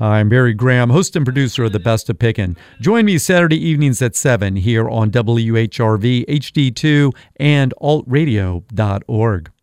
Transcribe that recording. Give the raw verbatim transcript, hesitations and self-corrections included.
I'm Barry Graham, host and producer of The Best of Pickin'. Join me Saturday evenings at seven here on W H R V, H D two, and alt radio dot org.